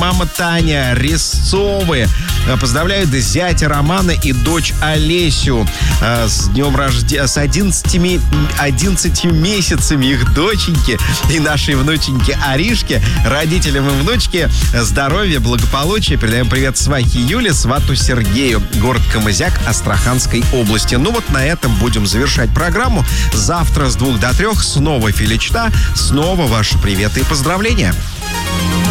мама Таня, Резцовы. Поздравляют зятя Романа и дочь Олесю с днем рождения, с 11 месяцами их доченьки и нашей внученьки Аришки. Родителям и внучке здоровья, благополучия. Передаем привет свахе Юле, свату Сергею. Город Камызяк Астраханской области. Ну вот на этом будем завершать программу. Завтра с 2 до 3 снова Филичта, снова ваши приветы и поздравления.